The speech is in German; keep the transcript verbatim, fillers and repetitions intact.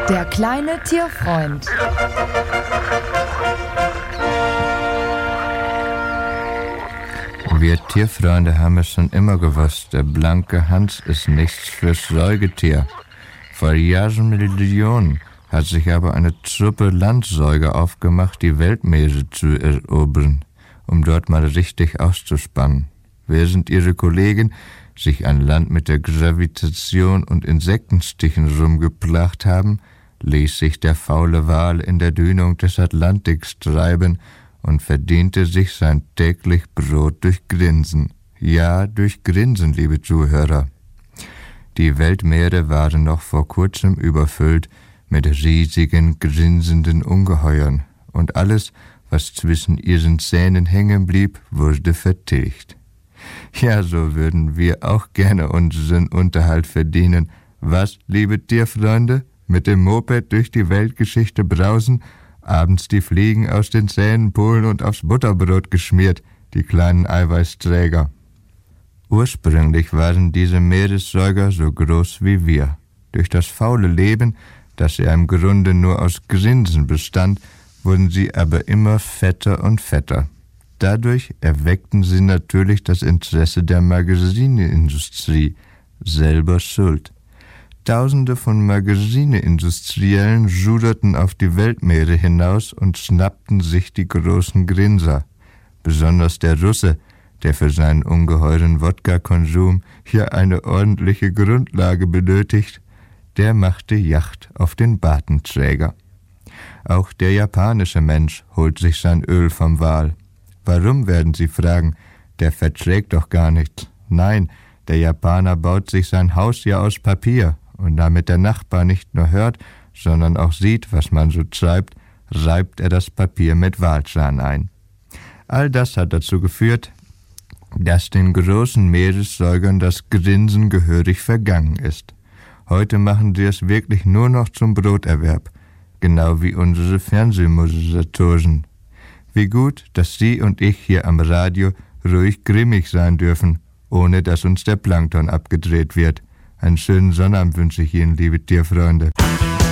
Der kleine Tierfreund. Wir Tierfreunde haben es schon immer gewusst, der blanke Hans ist nichts fürs Säugetier. Vor Jahrmillionen hat sich aber eine Truppe Landsäuger aufgemacht, die Weltmeere zu erobern, um dort mal richtig auszuspannen. Während ihre Kollegen sich an Land mit der Gravitation und Insektenstichen rumgeplagt haben, ließ sich der faule Wal in der Dünung des Atlantiks treiben und verdiente sich sein täglich Brot durch Grinsen. Ja, durch Grinsen, liebe Zuhörer. Die Weltmeere waren noch vor kurzem überfüllt mit riesigen, grinsenden Ungeheuern, und alles, was zwischen ihren Zähnen hängen blieb, wurde vertilgt. Ja, so würden wir auch gerne unseren Unterhalt verdienen. Was, liebe Tierfreunde? Mit dem Moped durch die Weltgeschichte brausen, abends die Fliegen aus den Zähnen pullen und aufs Butterbrot geschmiert, die kleinen Eiweißträger. Ursprünglich waren diese Meeressäuger so groß wie wir. Durch das faule Leben, das ja im Grunde nur aus Grinsen bestand, wurden sie aber immer fetter und fetter. Dadurch erweckten sie natürlich das Interesse der Magazineindustrie, selber schuld. Tausende von Magazineindustriellen juderten auf die Weltmeere hinaus und schnappten sich die großen Grinser. Besonders der Russe, der für seinen ungeheuren Wodka-Konsum hier eine ordentliche Grundlage benötigt, der machte Jagd auf den Bartenträger. Auch der japanische Mensch holt sich sein Öl vom Wal. Warum, werden Sie fragen? Der verträgt doch gar nichts. Nein, der Japaner baut sich sein Haus ja aus Papier, und damit der Nachbar nicht nur hört, sondern auch sieht, was man so treibt, reibt er das Papier mit Walzahn ein. All das hat dazu geführt, dass den großen Meeressäugern das Grinsen gehörig vergangen ist. Heute machen sie es wirklich nur noch zum Broterwerb, genau wie unsere Fernsehmoderatoren. Wie gut, dass Sie und ich hier am Radio ruhig grimmig sein dürfen, ohne dass uns der Plankton abgedreht wird. Einen schönen Sonnabend wünsche ich Ihnen, liebe Tierfreunde.